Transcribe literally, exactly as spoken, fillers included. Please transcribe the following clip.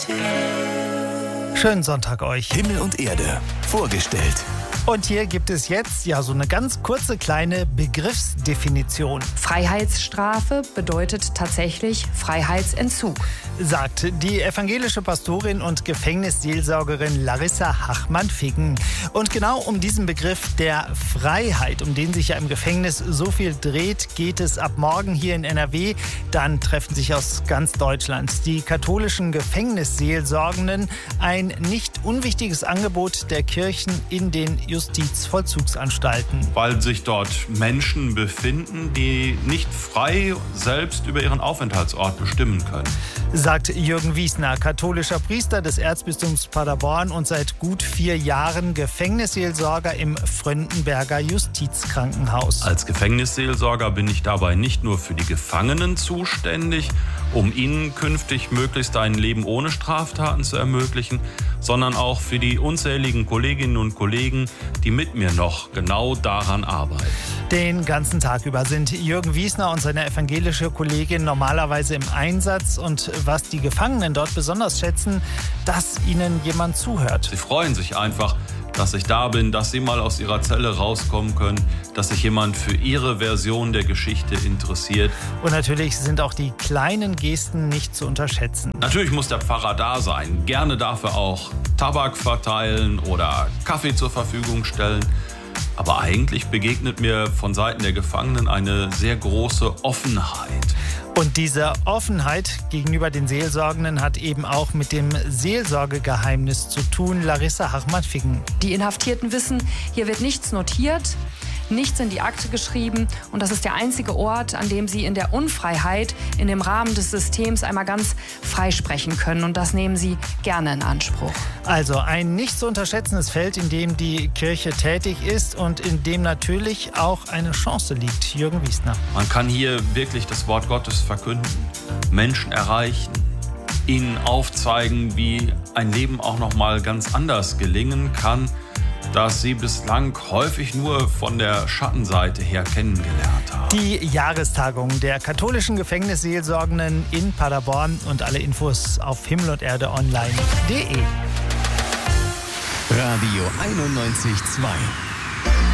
Schönen Sonntag euch. Himmel und Erde vorgestellt. Und hier gibt es jetzt ja so eine ganz kurze kleine Begriffsdefinition. Freiheitsstrafe bedeutet tatsächlich Freiheitsentzug, Sagt die evangelische Pastorin und Gefängnisseelsorgerin Larissa Hachmann-Figgen. Und genau um diesen Begriff der Freiheit, um den sich ja im Gefängnis so viel dreht, geht es ab morgen hier in N R W. Dann treffen sich aus ganz Deutschland die katholischen Gefängnisseelsorgenden. Ein nicht unwichtiges Angebot der Kirchen in den Justizvollzugsanstalten. Weil sich dort Menschen befinden, die nicht frei selbst über ihren Aufenthaltsort bestimmen können. Sagt Jürgen Wiesner, katholischer Priester des Erzbistums Paderborn und seit gut vier Jahren Gefängnisseelsorger im Fröndenberger Justizkrankenhaus. Als Gefängnisseelsorger bin ich dabei nicht nur für die Gefangenen zuständig, um ihnen künftig möglichst ein Leben ohne Straftaten zu ermöglichen, sondern auch für die unzähligen Kolleginnen und Kollegen, die mit mir noch genau daran arbeiten. Den ganzen Tag über sind Jürgen Wiesner und seine evangelische Kollegin normalerweise im Einsatz. Und was die Gefangenen dort besonders schätzen, dass ihnen jemand zuhört. Sie freuen sich einfach, dass ich da bin, dass sie mal aus ihrer Zelle rauskommen können, dass sich jemand für ihre Version der Geschichte interessiert. Und natürlich sind auch die kleinen Gesten nicht zu unterschätzen. Natürlich muss der Pfarrer da sein. Gerne darf er auch Tabak verteilen oder Kaffee zur Verfügung stellen. Aber eigentlich begegnet mir von Seiten der Gefangenen eine sehr große Offenheit. Und diese Offenheit gegenüber den Seelsorgenden hat eben auch mit dem Seelsorgegeheimnis zu tun. Larissa Hachmann-Figgen. Die Inhaftierten wissen, hier wird nichts notiert, nichts in die Akte geschrieben und das ist der einzige Ort, an dem sie in der Unfreiheit, in dem Rahmen des Systems einmal ganz frei sprechen können und das nehmen sie gerne in Anspruch. Also ein nicht zu unterschätzendes Feld, in dem die Kirche tätig ist und in dem natürlich auch eine Chance liegt. Jürgen Wiesner. Man kann hier wirklich das Wort Gottes verkünden, Menschen erreichen, ihnen aufzeigen, wie ein Leben auch noch mal ganz anders gelingen kann, das sie bislang häufig nur von der Schattenseite her kennengelernt haben. Die Jahrestagung der katholischen Gefängnisseelsorgenden in Paderborn und alle Infos auf himmel und erde online punkt de. Radio einundneunzig Komma zwei